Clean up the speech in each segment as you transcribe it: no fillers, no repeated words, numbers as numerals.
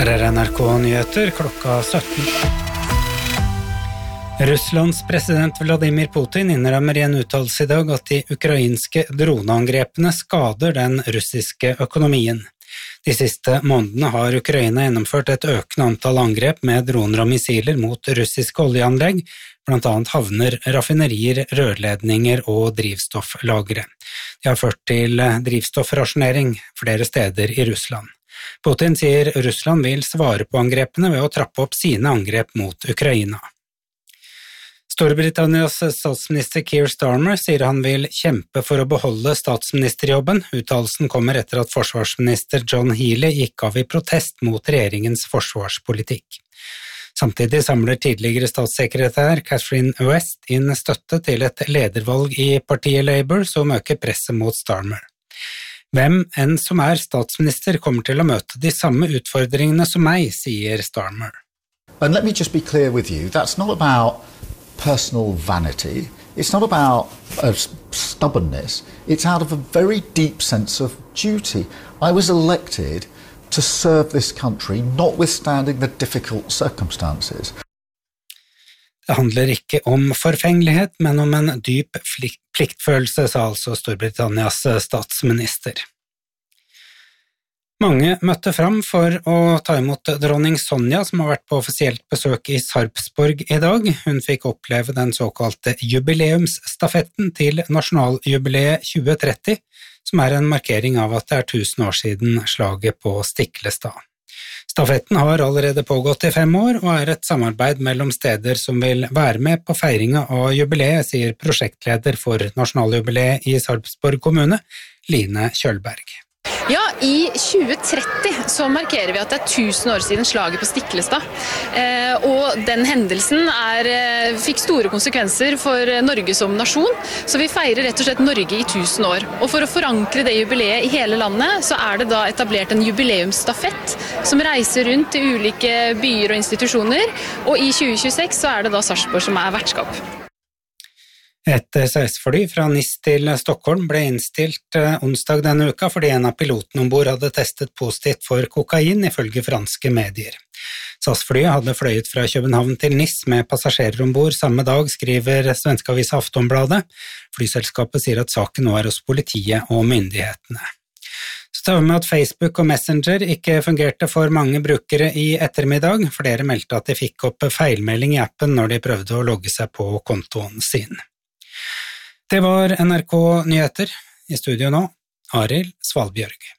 Her NRK Nyheter klokka 17. Russlands president Vladimir Putin innrømmer i en uttalelse i dag at de ukrainske droneangrepene skader den russiske økonomien. De siste månedene har Ukraina gjennomført et økende antall angrep med droner og missiler mot russiske oljeanlegg, blant annet havner, raffinerier, rørledninger og drivstofflagre. De har ført til drivstoffrasjonering flere steder i Russland. Putin sier Russland vil svare på angrepene ved å trappe opp sine angrep mot Ukraina. Storbritannias statsminister Keir Starmer sier han vil kjempe for å beholde statsministerjobben. Uttalelsen kommer etter at forsvarsminister John Healey gikk av i protest mot regjeringens forsvarspolitikk. Samtidig samler tidligere statssekretær Catherine West inn støtte til et ledervalg i partiet Labour som øker presset mot Starmer. Hvem enn som statsminister kommer til å møte de samme utfordringene som meg, sier Starmer. And let me just be clear with you, that's not about personal vanity, it's not about stubbornness, it's out of a very deep sense of duty. I was elected to serve this country, notwithstanding the difficult circumstances. Det handler ikke om forfengelighet, men om en dyp pliktfølelse, sa altså Storbritannias statsminister. Mange møtte fram for å ta imot dronning Sonja, som har vært på offisielt besøk i Sarpsborg i dag. Hun fikk oppleve den såkalte jubileumsstafetten til nasjonaljubileet 2030, som en markering av at det 1000 år siden slaget på Stiklestad. Stafetten har allerede pågått i 5 år, og et samarbeid mellom steder som vil være med på feiringen av jubileet, sier prosjektleder for nasjonaljubileet i Sarpsborg kommune, Line Kjølberg. Ja, i 2030 så markerer vi at det 1000 år siden slaget på Stiklestad. Og den hendelsen fikk store konsekvenser for Norge som nasjon, så vi feirer rett og slett Norge i 1000 år. Og for å forankre det jubileet i hele landet, så det da etablert en jubileumsstafett som reiser rundt til ulike byer og institusjoner, og i 2026 så det da Sarpsborg som vertskap. Et SAS-fly fra Nis til Stockholm ble innstilt onsdag denne uka fordi en av pilotene ombord hadde testet positivt for kokain, ifølge franske medier. SAS-flyet hadde fløyet fra København til Nis med passasjerer ombord samme dag, skriver svenske avisa Aftonbladet. Flyselskapet sier at saken nå hos politiet og myndighetene. Så tar vi med at Facebook og Messenger ikke fungerte for mange brukere i ettermiddag. Flere meldte at de fikk opp feilmelding i appen når de prøvde å logge seg på kontoen sin. Det var NRK Nyheter. I studio nå, Arild Svalbjørg.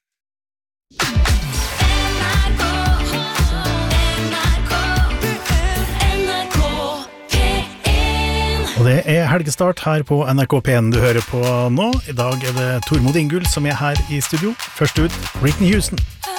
Og det helgestart her på NRK P1 du hører på nå. I dag det Tormod Ingull som her i studio. Først ut, Whitney Houston.